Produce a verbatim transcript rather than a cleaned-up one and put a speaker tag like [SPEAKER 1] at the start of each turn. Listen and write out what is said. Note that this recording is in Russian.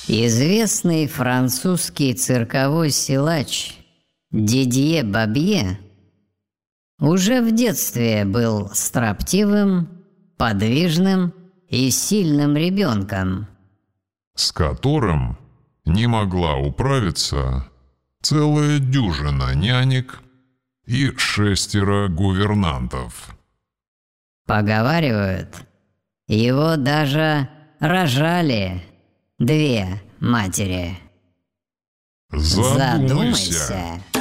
[SPEAKER 1] Известный французский цирковой силач Дидье Бабье уже в детстве был строптивым, подвижным и сильным ребенком,
[SPEAKER 2] с которым не могла управиться целая дюжина нянек и шестеро гувернантов.
[SPEAKER 1] Поговаривают, его даже рожали две матери.
[SPEAKER 2] Задумайся.
[SPEAKER 1] Задумайся.